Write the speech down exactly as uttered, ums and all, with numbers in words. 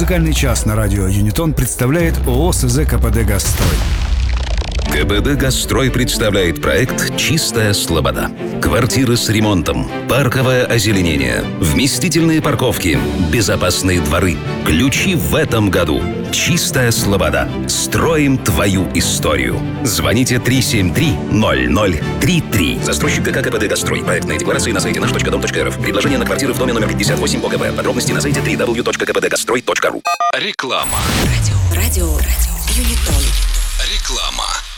Музыкальный час на радио «Юнитон» представляет ООО СЗ КПД «Газстрой». КПД «Газстрой» представляет проект «Чистая слобода». Квартиры с ремонтом, парковое озеленение, вместительные парковки, безопасные дворы. Ключи в этом году. «Чистая слобода». Строим твою историю. Звоните три семь три ноль ноль три три. Застройщик ГК КПД «Газстрой». Проектные декларации на сайте наш точка дом точка эр эф. Предложение на квартиры в доме номер пятьдесят восемь ОГБ. Подробности на сайте дабл ю дабл ю дабл ю точка ка пэ дэ газстрой точка ру. Реклама. Радио, радио, радио, Юнитон. Реклама.